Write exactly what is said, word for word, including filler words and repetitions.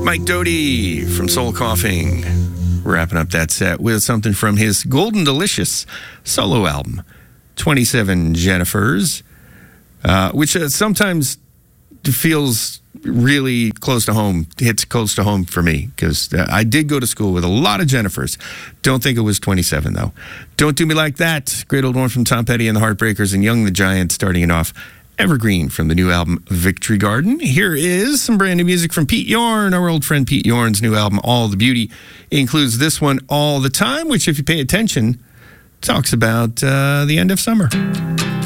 Mike Doughty from Soul Coughing, wrapping up that set with something from his Golden Delicious solo album, twenty-seven Jennifers, uh, which uh, sometimes feels really close to home, hits close to home for me, because uh, I did go to school with a lot of Jennifers. Don't think it was twenty-seven, though. Don't Do Me Like That, great old one from Tom Petty and the Heartbreakers, and Young the Giant starting it off. Evergreen from the new album Victory Garden. Here is some brand new music from Pete Yorn, our old friend Pete Yorn's new album All the Beauty. Includes this one, All the Time, which if you pay attention, talks about uh, the end of summer.